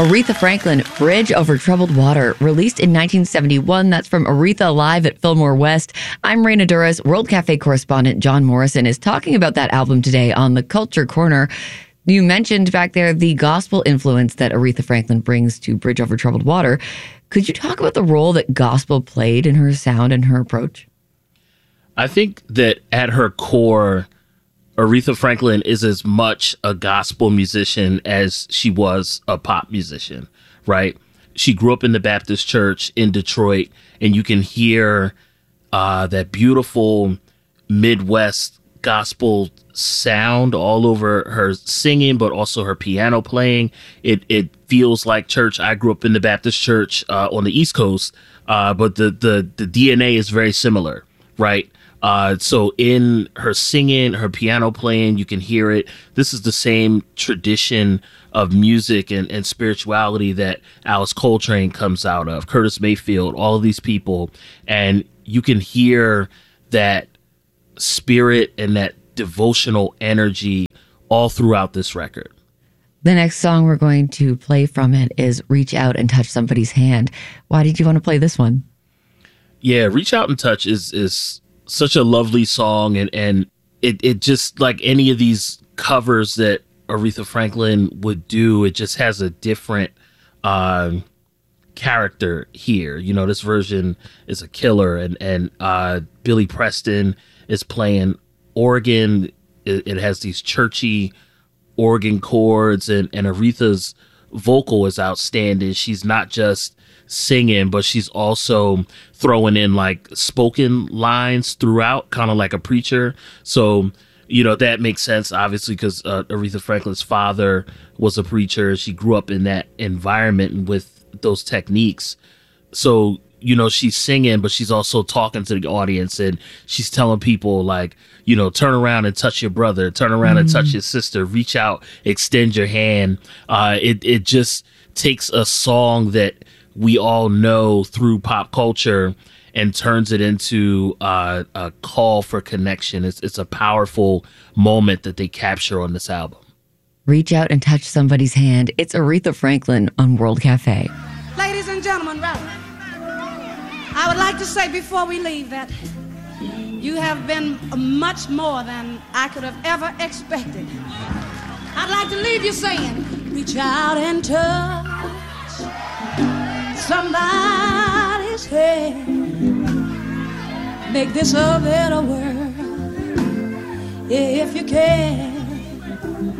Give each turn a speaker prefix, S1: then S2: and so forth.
S1: Aretha Franklin, Bridge Over Troubled Water, released in 1971. That's from Aretha live at Fillmore West. I'm Raina Duras. World Cafe correspondent John Morrison is talking about that album today on the Culture Corner. You mentioned back there the gospel influence that Aretha Franklin brings to Bridge Over Troubled Water. Could you talk about the role that gospel played in her sound and her approach?
S2: I think that at her core, Aretha Franklin is as much a gospel musician as she was a pop musician, right? She grew up in the Baptist church in Detroit, and you can hear that beautiful Midwest gospel sound all over her singing, but also her piano playing. It feels like church. I grew up in the Baptist church on the East Coast, but the DNA is very similar, right? So in her singing, her piano playing, you can hear it. This is the same tradition of music and spirituality that Alice Coltrane comes out of, Curtis Mayfield, all of these people. And you can hear that spirit and that devotional energy all throughout this record.
S1: The next song we're going to play from it is Reach Out and Touch Somebody's Hand. Why did you want to play this one?
S2: Yeah, Reach Out and Touch is such a lovely song, and it just, like any of these covers that Aretha Franklin would do, it just has a different character here. You know, this version is a killer, and Billy Preston is playing organ. It has these churchy organ chords, and Aretha's vocal is outstanding. She's not just singing, but she's also throwing in like spoken lines throughout, kind of like a preacher. So, you know, that makes sense, obviously, because Aretha Franklin's father was a preacher. She grew up in that environment and with those techniques. So, you know, she's singing, but she's also talking to the audience, and she's telling people, like, you know, turn around and touch your brother, turn around and touch your sister, reach out, extend your hand. It just takes a song that we all know through pop culture and turns it into a call for connection. It's a powerful moment that they capture on this album.
S1: Reach Out and Touch Somebody's Hand. It's Aretha Franklin on World Cafe.
S3: Ladies and gentlemen, I would like to say before we leave that you have been much more than I could have ever expected. I'd like to leave you saying, reach out and touch somebody's hand. Make this a better world if you can.